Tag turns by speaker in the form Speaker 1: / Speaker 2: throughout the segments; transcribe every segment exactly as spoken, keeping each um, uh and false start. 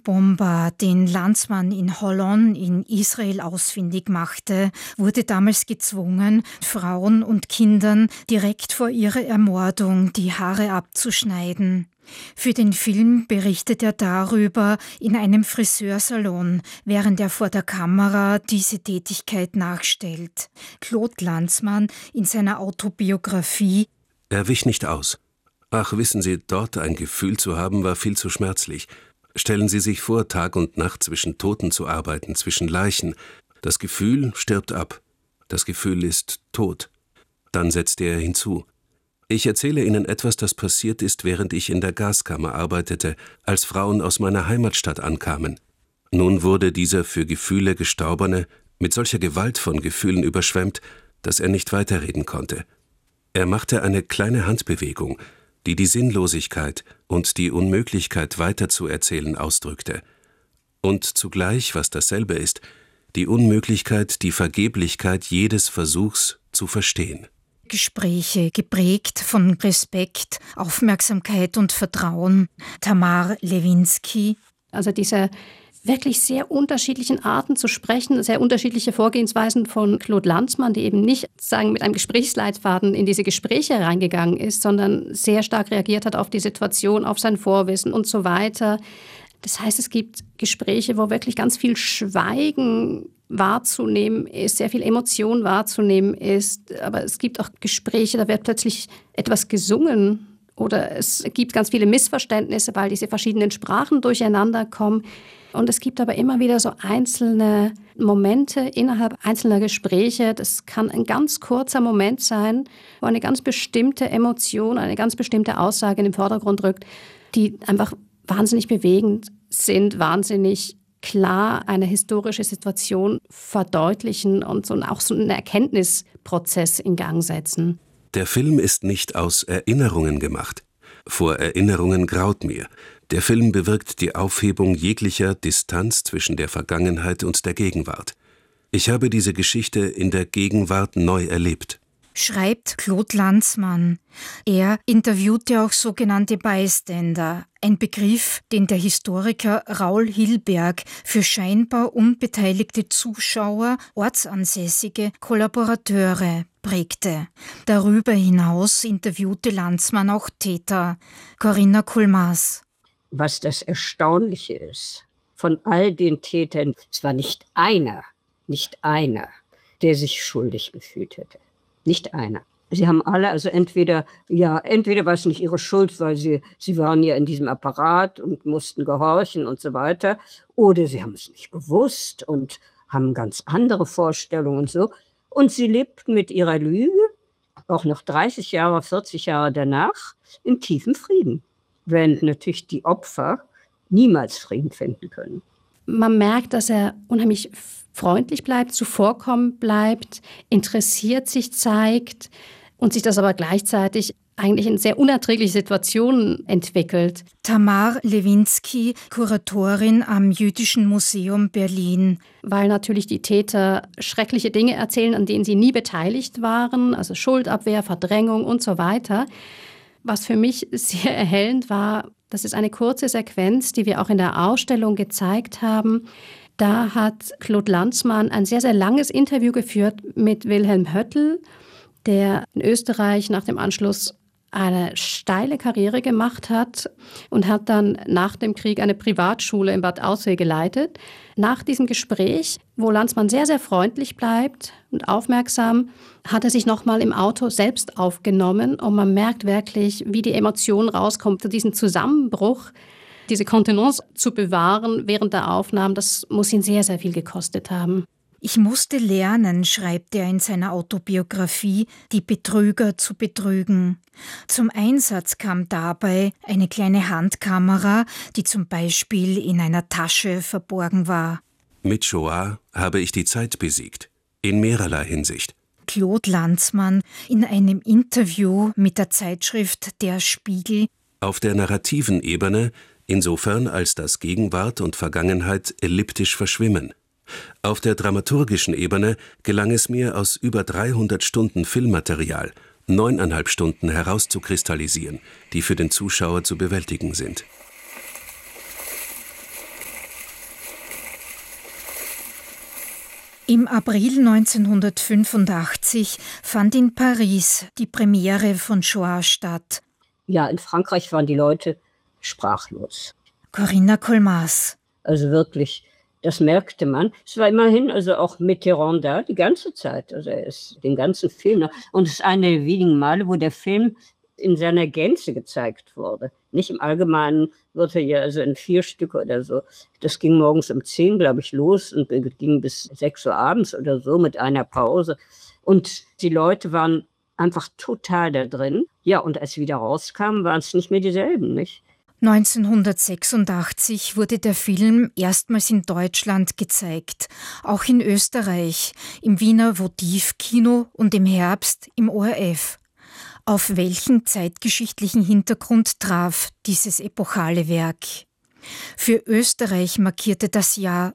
Speaker 1: Atombomber den Landsmann in Holon in Israel ausfindig machte, wurde damals gezwungen, Frauen und Kindern direkt vor ihrer Ermordung die Haare abzuschneiden. Für den Film berichtet er darüber in einem Friseursalon, während er vor der Kamera diese Tätigkeit nachstellt. Claude Lanzmann in seiner Autobiografie:
Speaker 2: Er wich nicht aus. Ach, wissen Sie, dort ein Gefühl zu haben, war viel zu schmerzlich. Stellen Sie sich vor, Tag und Nacht zwischen Toten zu arbeiten, zwischen Leichen. Das Gefühl stirbt ab. Das Gefühl ist tot. Dann setzte er hinzu: Ich erzähle Ihnen etwas, das passiert ist, während ich in der Gaskammer arbeitete, als Frauen aus meiner Heimatstadt ankamen. Nun wurde dieser für Gefühle Gestorbene mit solcher Gewalt von Gefühlen überschwemmt, dass er nicht weiterreden konnte. Er machte eine kleine Handbewegung, die die Sinnlosigkeit und die Unmöglichkeit weiterzuerzählen ausdrückte. Und zugleich, was dasselbe ist, die Unmöglichkeit, die Vergeblichkeit jedes Versuchs zu verstehen.
Speaker 1: Gespräche geprägt von Respekt, Aufmerksamkeit und Vertrauen. Tamar Lewinsky.
Speaker 3: Also diese wirklich sehr unterschiedlichen Arten zu sprechen, sehr unterschiedliche Vorgehensweisen von Claude Lanzmann, die eben nicht sagen mit einem Gesprächsleitfaden in diese Gespräche reingegangen ist, sondern sehr stark reagiert hat auf die Situation, auf sein Vorwissen und so weiter. Das heißt, es gibt Gespräche, wo wirklich ganz viel Schweigen wahrzunehmen ist, sehr viel Emotion wahrzunehmen ist. Aber es gibt auch Gespräche, da wird plötzlich etwas gesungen oder es gibt ganz viele Missverständnisse, weil diese verschiedenen Sprachen durcheinander kommen. Und es gibt aber immer wieder so einzelne Momente innerhalb einzelner Gespräche. Das kann ein ganz kurzer Moment sein, wo eine ganz bestimmte Emotion, eine ganz bestimmte Aussage in den Vordergrund rückt, die einfach wahnsinnig bewegend sind, wahnsinnig klar eine historische Situation verdeutlichen und so, auch so einen Erkenntnisprozess in Gang setzen.
Speaker 2: Der Film ist nicht aus Erinnerungen gemacht. Vor Erinnerungen graut mir. Der Film bewirkt die Aufhebung jeglicher Distanz zwischen der Vergangenheit und der Gegenwart. Ich habe diese Geschichte in der Gegenwart neu erlebt.
Speaker 1: Schreibt Claude Lanzmann. Er interviewte auch sogenannte Bystander, ein Begriff, den der Historiker Raul Hilberg für scheinbar unbeteiligte Zuschauer, ortsansässige Kollaborateure prägte. Darüber hinaus interviewte Lanzmann auch Täter. Corinna Kulmas.
Speaker 4: Was das Erstaunliche ist, von all den Tätern, es war nicht einer, nicht einer, der sich schuldig gefühlt hätte. Nicht einer. Sie haben alle, also entweder, ja, entweder war es nicht ihre Schuld, weil sie, sie waren ja in diesem Apparat und mussten gehorchen und so weiter, oder sie haben es nicht gewusst und haben ganz andere Vorstellungen und so. Und sie lebten mit ihrer Lüge, auch noch dreißig Jahre, vierzig Jahre danach, in tiefem Frieden. Während natürlich die Opfer niemals Frieden finden können.
Speaker 3: Man merkt, dass er unheimlich freundlich bleibt, zuvorkommend bleibt, interessiert sich zeigt und sich das aber gleichzeitig eigentlich in sehr unerträgliche Situationen entwickelt.
Speaker 1: Tamar Lewinsky, Kuratorin am Jüdischen Museum Berlin.
Speaker 3: Weil natürlich die Täter schreckliche Dinge erzählen, an denen sie nie beteiligt waren, also Schuldabwehr, Verdrängung und so weiter. Was für mich sehr erhellend war, das ist eine kurze Sequenz, die wir auch in der Ausstellung gezeigt haben. Da hat Claude Lanzmann ein sehr, sehr langes Interview geführt mit Wilhelm Höttl, der in Österreich nach dem Anschluss eine steile Karriere gemacht hat und hat dann nach dem Krieg eine Privatschule in Bad Aussee geleitet. Nach diesem Gespräch, wo Lanzmann sehr, sehr freundlich bleibt und aufmerksam, hat er sich nochmal im Auto selbst aufgenommen und man merkt wirklich, wie die Emotion rauskommt für diesen Zusammenbruch. Diese Kontenance zu bewahren während der Aufnahmen, das muss ihn sehr, sehr viel gekostet haben.
Speaker 1: Ich musste lernen, schreibt er in seiner Autobiografie, die Betrüger zu betrügen. Zum Einsatz kam dabei eine kleine Handkamera, die zum Beispiel in einer Tasche verborgen war.
Speaker 2: Mit Shoah habe ich die Zeit besiegt, in mehrerlei Hinsicht.
Speaker 1: Claude Lanzmann in einem Interview mit der Zeitschrift Der Spiegel.
Speaker 2: Auf der narrativen Ebene, insofern als das Gegenwart und Vergangenheit elliptisch verschwimmen. Auf der dramaturgischen Ebene gelang es mir, aus über dreihundert Stunden Filmmaterial neuneinhalb Stunden herauszukristallisieren, die für den Zuschauer zu bewältigen sind.
Speaker 1: Im April neunzehnhundertfünfundachtzig fand in Paris die Premiere von Shoah statt.
Speaker 4: Ja, in Frankreich waren die Leute sprachlos.
Speaker 1: Corinna Kolmaß.
Speaker 4: Also wirklich, das merkte man. Es war immerhin also auch Mitterrand da, die ganze Zeit. Also er ist den ganzen Film. Und es ist eine der wenigen Male, wo der Film in seiner Gänze gezeigt wurde. Nicht im Allgemeinen wird er ja also in vier Stücke oder so. Das ging morgens um zehn, glaube ich, los und ging bis sechs Uhr abends oder so mit einer Pause. Und die Leute waren einfach total da drin. Ja, und als sie wieder rauskamen, waren es nicht mehr dieselben, nicht?
Speaker 1: neunzehnhundertsechsundachtzig wurde der Film erstmals in Deutschland gezeigt, auch in Österreich, im Wiener Votivkino und im Herbst im O R F. Auf welchen zeitgeschichtlichen Hintergrund traf dieses epochale Werk? Für Österreich markierte das Jahr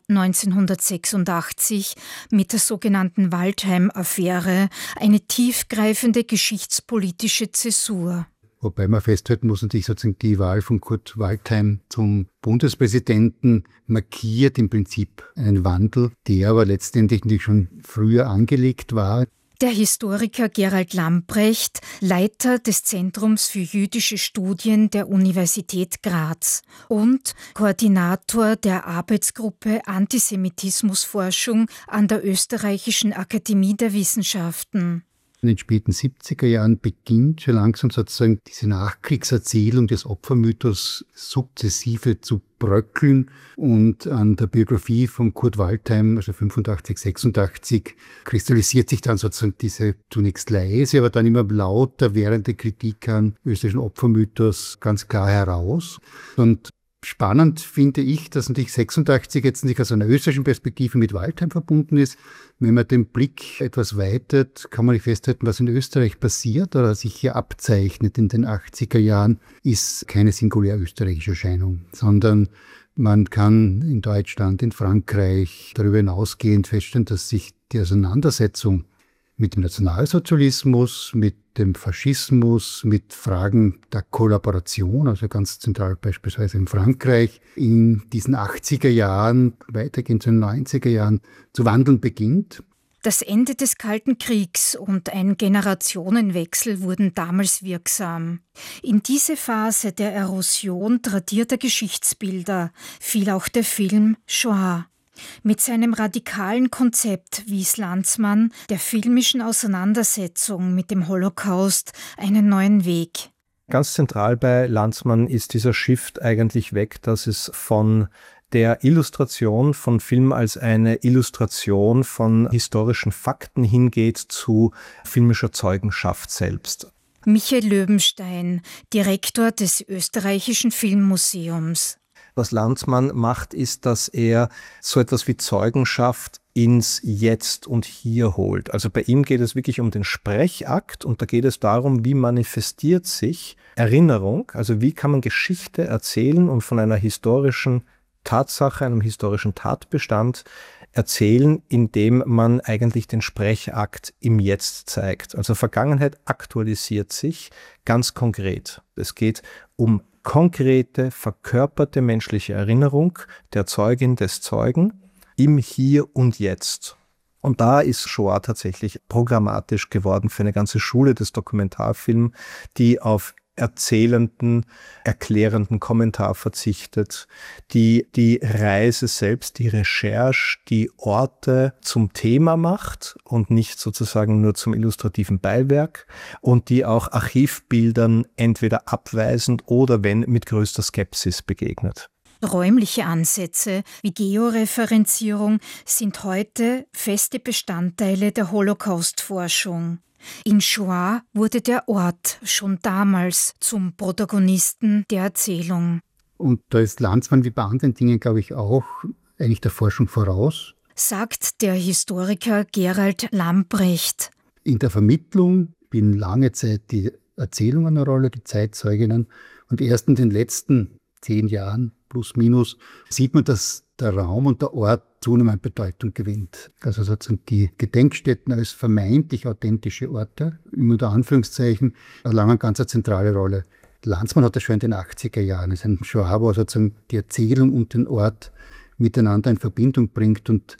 Speaker 1: neunzehnhundertsechsundachtzig mit der sogenannten Waldheim-Affäre eine tiefgreifende geschichtspolitische Zäsur.
Speaker 5: Wobei man festhalten muss, natürlich sozusagen die Wahl von Kurt Waldheim zum Bundespräsidenten markiert im Prinzip einen Wandel, der aber letztendlich nicht schon früher angelegt war.
Speaker 1: Der Historiker Gerald Lamprecht, Leiter des Zentrums für jüdische Studien der Universität Graz und Koordinator der Arbeitsgruppe Antisemitismusforschung an der Österreichischen Akademie der Wissenschaften.
Speaker 5: In den späten siebziger Jahren beginnt schon langsam sozusagen diese Nachkriegserzählung des Opfermythos sukzessive zu bröckeln und an der Biografie von Kurt Waldheim, also fünfundachtzig, sechsundachtzig, kristallisiert sich dann sozusagen diese zunächst leise, aber dann immer lauter währende Kritik an österreichischen Opfermythos ganz klar heraus. Und spannend finde ich, dass natürlich sechsundachtzig jetzt nicht aus einer österreichischen Perspektive mit Waldheim verbunden ist. Wenn man den Blick etwas weitet, kann man nicht festhalten, was in Österreich passiert oder sich hier abzeichnet in den achtziger Jahren, ist keine singulär österreichische Erscheinung, sondern man kann in Deutschland, in Frankreich darüber hinausgehend feststellen, dass sich die Auseinandersetzung mit dem Nationalsozialismus, mit dem Faschismus, mit Fragen der Kollaboration, also ganz zentral beispielsweise in Frankreich, in diesen achtziger Jahren, weitergehend zu den neunziger Jahren, zu wandeln beginnt.
Speaker 1: Das Ende des Kalten Kriegs und ein Generationenwechsel wurden damals wirksam. In diese Phase der Erosion tradierter Geschichtsbilder fiel auch der Film Shoah. Mit seinem radikalen Konzept wies Lanzmann der filmischen Auseinandersetzung mit dem Holocaust einen neuen Weg.
Speaker 6: Ganz zentral bei Lanzmann ist dieser Shift eigentlich weg, dass es von der Illustration von Film als eine Illustration von historischen Fakten hingeht zu filmischer Zeugenschaft selbst.
Speaker 1: Michael Löwenstein, Direktor des Österreichischen Filmmuseums.
Speaker 6: Was Lanzmann macht, ist, dass er so etwas wie Zeugenschaft ins Jetzt und Hier holt. Also bei ihm geht es wirklich um den Sprechakt und da geht es darum, wie manifestiert sich Erinnerung, also wie kann man Geschichte erzählen und von einer historischen Tatsache, einem historischen Tatbestand erzählen, indem man eigentlich den Sprechakt im Jetzt zeigt. Also Vergangenheit aktualisiert sich ganz konkret. Es geht um konkrete, verkörperte menschliche Erinnerung der Zeugin des Zeugen im Hier und Jetzt. Und da ist Shoah tatsächlich programmatisch geworden für eine ganze Schule des Dokumentarfilms, die auf erzählenden, erklärenden Kommentar verzichtet, die die Reise selbst, die Recherche, die Orte zum Thema macht und nicht sozusagen nur zum illustrativen Beiwerk und die auch Archivbildern entweder abweisend oder wenn mit größter Skepsis begegnet.
Speaker 1: Räumliche Ansätze wie Georeferenzierung sind heute feste Bestandteile der Holocaust-Forschung. In Shoah wurde der Ort schon damals zum Protagonisten der Erzählung.
Speaker 5: Und da ist Lanzmann wie bei anderen Dingen, glaube ich, auch eigentlich der Forschung voraus.
Speaker 1: Sagt der Historiker Gerald Lamprecht.
Speaker 5: In der Vermittlung spielen lange Zeit die Erzählungen eine Rolle, die Zeitzeuginnen. Und erst in den letzten zehn Jahren, plus minus, sieht man, dass der Raum und der Ort zunehmend Bedeutung gewinnt. Also sozusagen die Gedenkstätten als vermeintlich authentische Orte, immer unter Anführungszeichen, erlangen eine ganz zentrale Rolle. Lanzmann hat das schon in den achtziger Jahren. Es ist ein Shoah, wo sozusagen die Erzählung und den Ort miteinander in Verbindung bringt. Und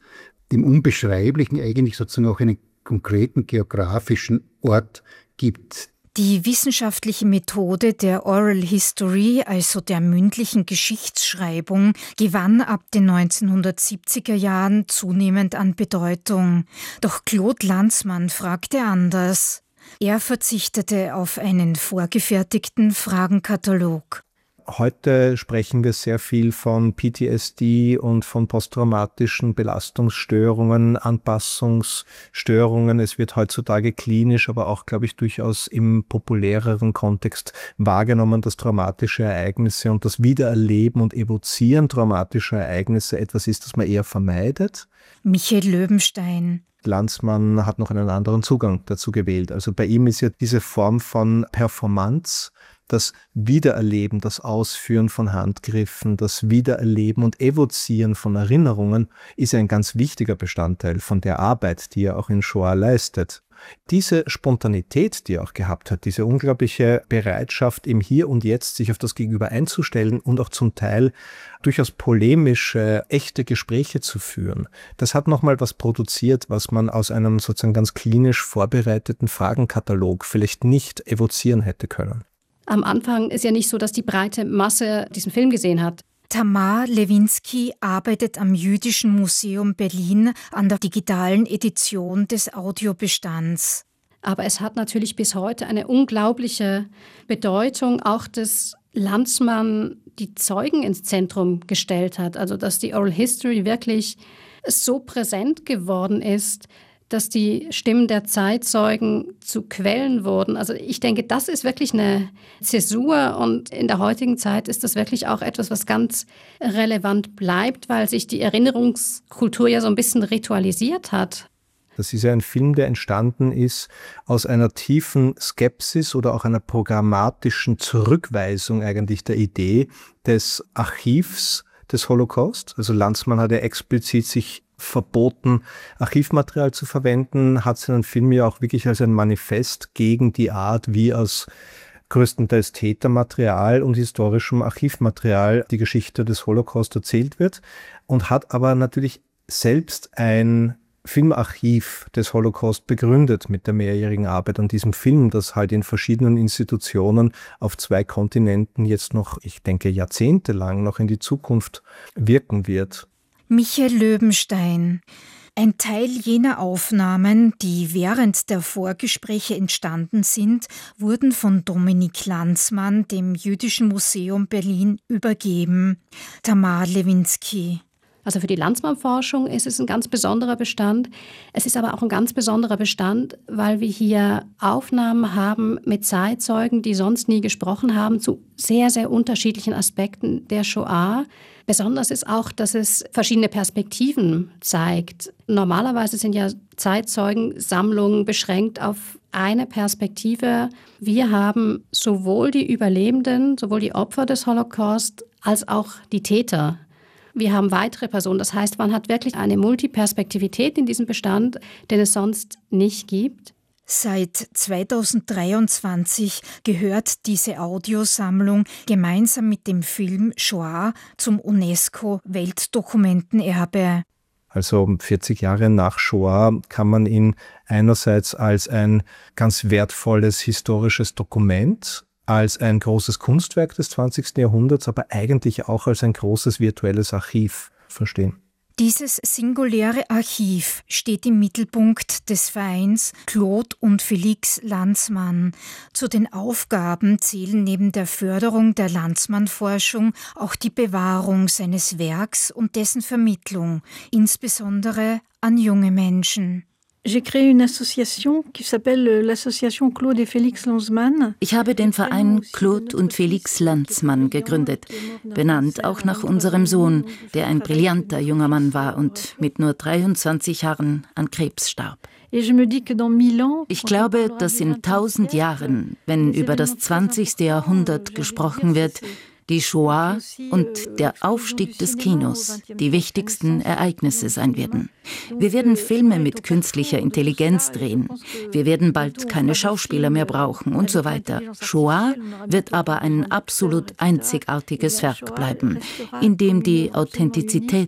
Speaker 5: dem Unbeschreiblichen eigentlich sozusagen auch einen konkreten geografischen Ort gibt.
Speaker 1: Die wissenschaftliche Methode der Oral History, also der mündlichen Geschichtsschreibung, gewann ab den neunzehnhundertsiebziger Jahren zunehmend an Bedeutung. Doch Claude Lanzmann fragte anders. Er verzichtete auf einen vorgefertigten Fragenkatalog.
Speaker 6: Heute sprechen wir sehr viel von P T S D und von posttraumatischen Belastungsstörungen, Anpassungsstörungen. Es wird heutzutage klinisch, aber auch, glaube ich, durchaus im populäreren Kontext wahrgenommen, dass traumatische Ereignisse und das Wiedererleben und Evozieren traumatischer Ereignisse etwas ist, das man eher vermeidet.
Speaker 1: Michael Löwenstein.
Speaker 6: Lanzmann hat noch einen anderen Zugang dazu gewählt. Also bei ihm ist ja diese Form von Performance, das Wiedererleben, das Ausführen von Handgriffen, das Wiedererleben und Evozieren von Erinnerungen ist ein ganz wichtiger Bestandteil von der Arbeit, die er auch in Shoah leistet. Diese Spontanität, die er auch gehabt hat, diese unglaubliche Bereitschaft, im Hier und Jetzt sich auf das Gegenüber einzustellen und auch zum Teil durchaus polemische, echte Gespräche zu führen, das hat nochmal was produziert, was man aus einem sozusagen ganz klinisch vorbereiteten Fragenkatalog vielleicht nicht evozieren hätte können.
Speaker 3: Am Anfang ist ja nicht so, dass die breite Masse diesen Film gesehen hat.
Speaker 1: Tamar Lewinski arbeitet am Jüdischen Museum Berlin an der digitalen Edition des Audiobestands.
Speaker 3: Aber es hat natürlich bis heute eine unglaubliche Bedeutung, auch dass Lanzmann die Zeugen ins Zentrum gestellt hat. Also dass die Oral History wirklich so präsent geworden ist, dass die Stimmen der Zeitzeugen zu Quellen wurden. Also ich denke, das ist wirklich eine Zäsur und in der heutigen Zeit ist das wirklich auch etwas, was ganz relevant bleibt, weil sich die Erinnerungskultur ja so ein bisschen ritualisiert hat.
Speaker 6: Das ist ja ein Film, der entstanden ist aus einer tiefen Skepsis oder auch einer programmatischen Zurückweisung eigentlich der Idee des Archivs des Holocaust. Also Lanzmann hat ja explizit sich verboten, Archivmaterial zu verwenden, hat seinen Film ja auch wirklich als ein Manifest gegen die Art, wie aus größtenteils Tätermaterial und historischem Archivmaterial die Geschichte des Holocaust erzählt wird und hat aber natürlich selbst ein Filmarchiv des Holocaust begründet mit der mehrjährigen Arbeit an diesem Film, das halt in verschiedenen Institutionen auf zwei Kontinenten jetzt noch, ich denke, jahrzehntelang noch in die Zukunft wirken wird.
Speaker 1: Michael Löwenstein. Ein Teil jener Aufnahmen, die während der Vorgespräche entstanden sind, wurden von Dominik Lanzmann dem Jüdischen Museum Berlin übergeben. Tamar Lewinski.
Speaker 3: Also für die Lanzmann-Forschung ist es ein ganz besonderer Bestand. Es ist aber auch ein ganz besonderer Bestand, weil wir hier Aufnahmen haben mit Zeitzeugen, die sonst nie gesprochen haben, zu sehr, sehr unterschiedlichen Aspekten der Shoah. Besonders ist auch, dass es verschiedene Perspektiven zeigt. Normalerweise sind ja Zeitzeugensammlungen beschränkt auf eine Perspektive. Wir haben sowohl die Überlebenden, sowohl die Opfer des Holocaust als auch die Täter. Wir haben weitere Personen. Das heißt, man hat wirklich eine Multiperspektivität in diesem Bestand, den es sonst nicht gibt.
Speaker 1: Seit zweitausenddreiundzwanzig gehört diese Audiosammlung gemeinsam mit dem Film Shoah zum UNESCO-Weltdokumentenerbe.
Speaker 6: Also vierzig Jahre nach Shoah kann man ihn einerseits als ein ganz wertvolles historisches Dokument, als ein großes Kunstwerk des zwanzigsten Jahrhunderts, aber eigentlich auch als ein großes virtuelles Archiv verstehen.
Speaker 1: Dieses singuläre Archiv steht im Mittelpunkt des Vereins Claude und Felix Lanzmann. Zu den Aufgaben zählen neben der Förderung der Lanzmann-Forschung auch die Bewahrung seines Werks und dessen Vermittlung, insbesondere an junge Menschen.
Speaker 7: Ich habe den Verein Claude und Felix Lanzmann gegründet, benannt auch nach unserem Sohn, der ein brillanter junger Mann war und mit nur dreiundzwanzig Jahren an Krebs starb. Ich glaube, dass in tausend Jahren, wenn über das zwanzigste Jahrhundert gesprochen wird, die Shoah und der Aufstieg des Kinos die wichtigsten Ereignisse sein werden. Wir werden Filme mit künstlicher Intelligenz drehen. Wir werden bald keine Schauspieler mehr brauchen und so weiter. Shoah wird aber ein absolut einzigartiges Werk bleiben, in dem die Authentizität